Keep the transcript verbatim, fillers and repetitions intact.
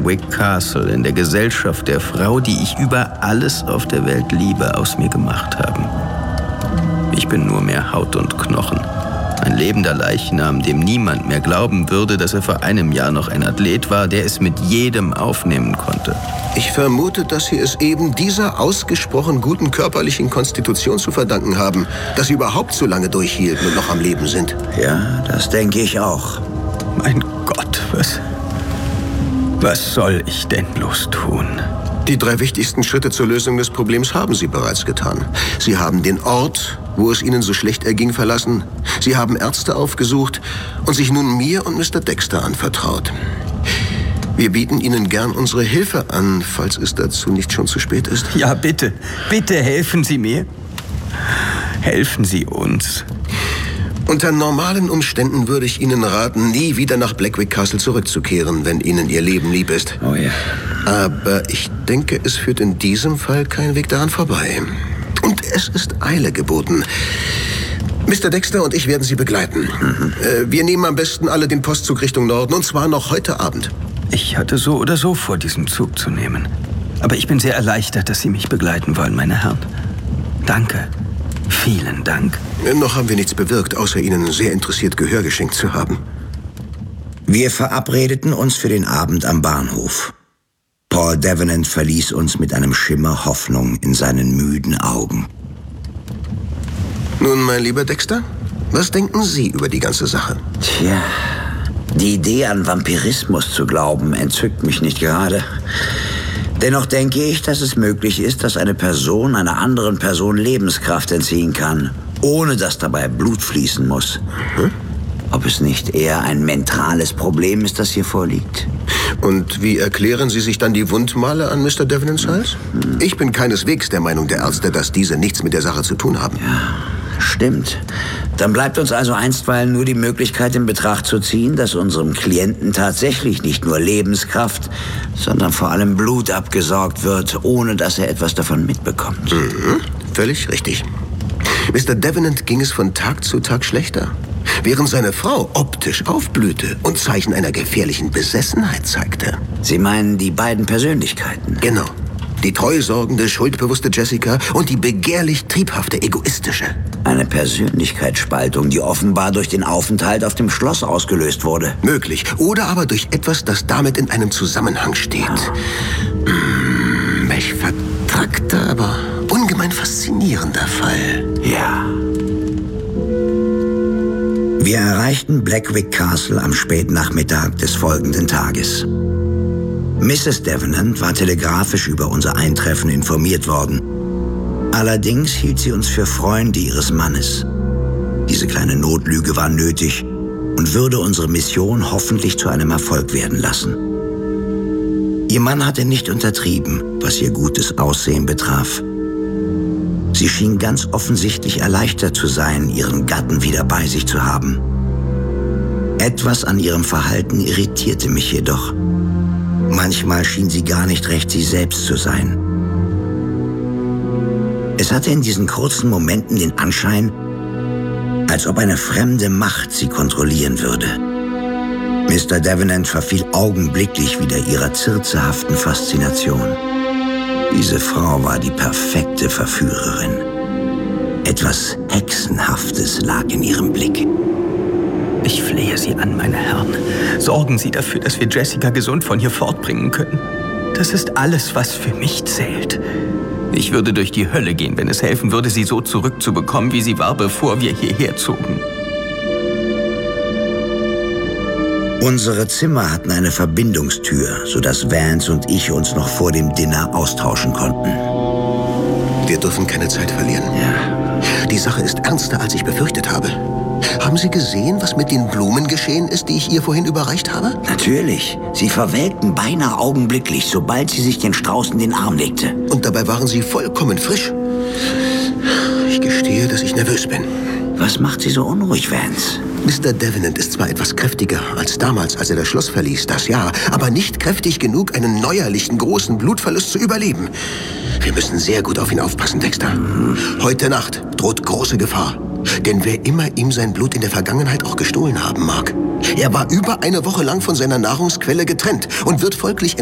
Blackwick Castle in der Gesellschaft der Frau, die ich über alles auf der Welt liebe, aus mir gemacht haben. Ich bin nur mehr Haut und Knochen. Ein lebender Leichnam, dem niemand mehr glauben würde, dass er vor einem Jahr noch ein Athlet war, der es mit jedem aufnehmen konnte. Ich vermute, dass Sie es eben dieser ausgesprochen guten körperlichen Konstitution zu verdanken haben, dass Sie überhaupt so lange durchhielten und noch am Leben sind. Ja, das denke ich auch. Mein Gott, was... Was soll ich denn bloß tun? Die drei wichtigsten Schritte zur Lösung des Problems haben Sie bereits getan. Sie haben den Ort, wo es Ihnen so schlecht erging, verlassen. Sie haben Ärzte aufgesucht und sich nun mir und Mister Dexter anvertraut. Wir bieten Ihnen gern unsere Hilfe an, falls es dazu nicht schon zu spät ist. Ja, bitte. Bitte helfen Sie mir. Helfen Sie uns. Unter normalen Umständen würde ich Ihnen raten, nie wieder nach Blackwick Castle zurückzukehren, wenn Ihnen Ihr Leben lieb ist. Oh ja. Aber ich denke, es führt in diesem Fall kein Weg daran vorbei. Und es ist Eile geboten. Mister Dexter und ich werden Sie begleiten. Mhm. Äh, wir nehmen am besten alle den Postzug Richtung Norden, und zwar noch heute Abend. Ich hatte so oder so vor, diesen Zug zu nehmen. Aber ich bin sehr erleichtert, dass Sie mich begleiten wollen, meine Herren. Danke. Vielen Dank. Noch haben wir nichts bewirkt, außer Ihnen sehr interessiert Gehör geschenkt zu haben. Wir verabredeten uns für den Abend am Bahnhof. Paul Davenant verließ uns mit einem Schimmer Hoffnung in seinen müden Augen. Nun, mein lieber Dexter, was denken Sie über die ganze Sache? Tja, die Idee an Vampirismus zu glauben, entzückt mich nicht gerade. Dennoch denke ich, dass es möglich ist, dass eine Person einer anderen Person Lebenskraft entziehen kann, ohne dass dabei Blut fließen muss. Mhm. Ob es nicht eher ein mentales Problem ist, das hier vorliegt? Und wie erklären Sie sich dann die Wundmale an Mister Davenants Hals? Mhm. Ich bin keineswegs der Meinung der Ärzte, dass diese nichts mit der Sache zu tun haben. Ja, stimmt. Dann bleibt uns also einstweilen nur die Möglichkeit in Betracht zu ziehen, dass unserem Klienten tatsächlich nicht nur Lebenskraft, sondern vor allem Blut abgesaugt wird, ohne dass er etwas davon mitbekommt. Mhm, völlig richtig. Mister Davenant ging es von Tag zu Tag schlechter, während seine Frau optisch aufblühte und Zeichen einer gefährlichen Besessenheit zeigte. Sie meinen die beiden Persönlichkeiten? Genau. Die treusorgende, schuldbewusste Jessica und die begehrlich triebhafte, egoistische. Eine Persönlichkeitsspaltung, die offenbar durch den Aufenthalt auf dem Schloss ausgelöst wurde. Möglich. Oder aber durch etwas, das damit in einem Zusammenhang steht. Oh. Hm, welch vertrackter, aber ungemein faszinierender Fall. Ja. Wir erreichten Blackwick Castle am Spätnachmittag des folgenden Tages. Misses Davenant war telegrafisch über unser Eintreffen informiert worden. Allerdings hielt sie uns für Freunde ihres Mannes. Diese kleine Notlüge war nötig und würde unsere Mission hoffentlich zu einem Erfolg werden lassen. Ihr Mann hatte nicht untertrieben, was ihr gutes Aussehen betraf. Sie schien ganz offensichtlich erleichtert zu sein, ihren Gatten wieder bei sich zu haben. Etwas an ihrem Verhalten irritierte mich jedoch. Manchmal schien sie gar nicht recht sie selbst zu sein. Es hatte in diesen kurzen Momenten den Anschein, als ob eine fremde Macht sie kontrollieren würde. Mister Davenant verfiel augenblicklich wieder ihrer zirzehaften Faszination. Diese Frau war die perfekte Verführerin. Etwas Hexenhaftes lag in ihrem Blick. Ich flehe Sie an, meine Herren. Sorgen Sie dafür, dass wir Jessica gesund von hier fortbringen können. Das ist alles, was für mich zählt. Ich würde durch die Hölle gehen, wenn es helfen würde, sie so zurückzubekommen, wie sie war, bevor wir hierher zogen. Unsere Zimmer hatten eine Verbindungstür, sodass Vance und ich uns noch vor dem Dinner austauschen konnten. Wir dürfen keine Zeit verlieren. Ja. Die Sache ist ernster, als ich befürchtet habe. Haben Sie gesehen, was mit den Blumen geschehen ist, die ich ihr vorhin überreicht habe? Natürlich. Sie verwelkten beinahe augenblicklich, sobald sie sich den Strauß in den Arm legte. Und dabei waren sie vollkommen frisch. Ich gestehe, dass ich nervös bin. Was macht Sie so unruhig, Vance? Mister Davenant ist zwar etwas kräftiger als damals, als er das Schloss verließ, das ja, aber nicht kräftig genug, einen neuerlichen großen Blutverlust zu überleben. Wir müssen sehr gut auf ihn aufpassen, Dexter. Mhm. Heute Nacht droht große Gefahr. Denn wer immer ihm sein Blut in der Vergangenheit auch gestohlen haben mag, er war über eine Woche lang von seiner Nahrungsquelle getrennt und wird folglich